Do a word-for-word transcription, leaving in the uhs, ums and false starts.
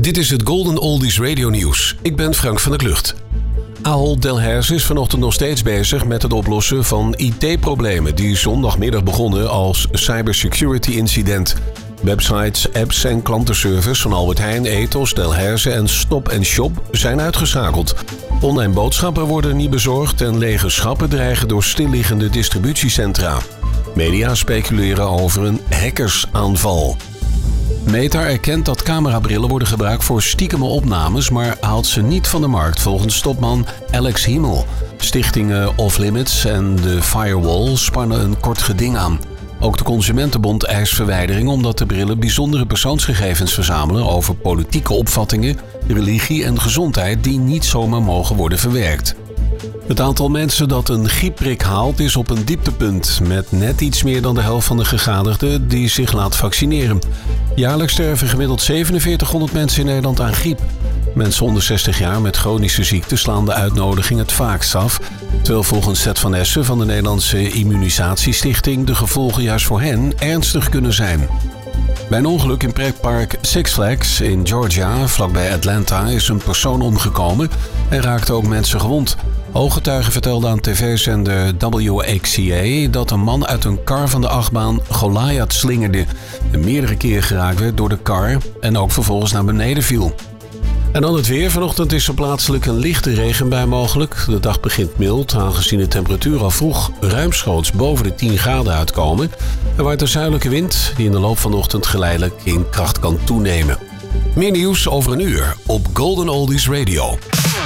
Dit is het Golden Oldies Radio Nieuws. Ik ben Frank van der Klucht. Ahold Delhaize is vanochtend nog steeds bezig met het oplossen van I T-problemen die zondagmiddag begonnen als cybersecurity incident. Websites, apps en klantenservice van Albert Heijn, Ethos, Delhaize en Stop en Shop zijn uitgeschakeld. Online boodschappen worden niet bezorgd en lege schappen dreigen door stilliggende distributiecentra. Media speculeren over een hackersaanval. Meta erkent dat camerabrillen worden gebruikt voor stiekeme opnames, maar haalt ze niet van de markt volgens topman Alex Himmel. Stichtingen Off Limits en de Firewall spannen een kort geding aan. Ook de Consumentenbond eist verwijdering omdat de brillen bijzondere persoonsgegevens verzamelen over politieke opvattingen, religie en gezondheid die niet zomaar mogen worden verwerkt. Het aantal mensen dat een griepprik haalt is op een dieptepunt, met net iets meer dan de helft van de gegadigden die zich laat vaccineren. Jaarlijks sterven gemiddeld zevenenveertighonderd mensen in Nederland aan griep. Mensen onder zestig jaar met chronische ziekten slaan de uitnodiging het vaakst af, terwijl volgens Seth van Essen van de Nederlandse Immunisatiestichting de gevolgen juist voor hen ernstig kunnen zijn. Bij een ongeluk in pretpark Six Flags in Georgia, vlakbij Atlanta, is een persoon omgekomen en raakten ook mensen gewond. Ooggetuigen vertelden aan tv-zender W X C A dat een man uit een kar van de achtbaan Goliath slingerde en meerdere keren geraakt werd door de kar en ook vervolgens naar beneden viel. En dan het weer. Vanochtend is er plaatselijk een lichte regenbui mogelijk. De dag begint mild, aangezien de temperatuur al vroeg ruimschoots boven de tien graden uitkomen. Er waait een zuidelijke wind die in de loop van de ochtend geleidelijk in kracht kan toenemen. Meer nieuws over een uur op Golden Oldies Radio.